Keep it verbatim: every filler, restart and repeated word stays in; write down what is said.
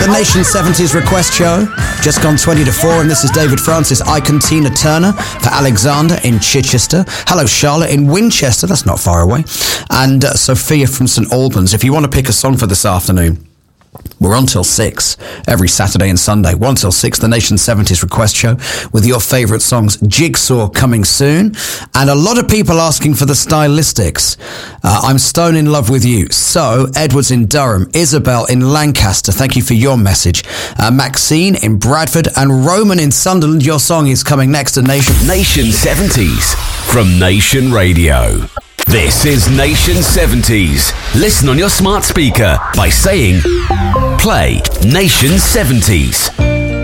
The Nation seventies Request Show. Just gone twenty to four, and this is David Francis, Icon Tina Turner for Alexander in Chichester. Hello, Charlotte in Winchester, that's not far away. And uh, Sophia from St Albans. If you want to pick a song for this afternoon, we're on till six every Saturday and Sunday. one till six, the Nation seventies Request Show with your favourite songs. Jigsaw coming soon. And a lot of people asking for the stylistics. Uh, I'm stone in love with you. So, Edwards in Durham, Isabel in Lancaster, thank you for your message. Uh, Maxine in Bradford and Roman in Sunderland. Your song is coming next to Nation. Nation seventies from Nation Radio. This is Nation seventies. Listen on your smart speaker by saying, play Nation seventies.